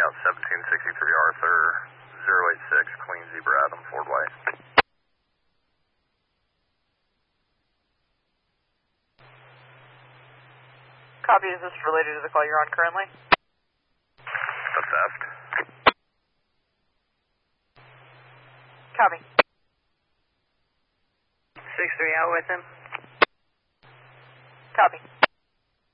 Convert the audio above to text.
1763 Arthur, 086, Queen Zebra Adam, Ford Way. Copy, is this related to the call you're on currently? A theft. Copy. 6-3 out with him. Copy.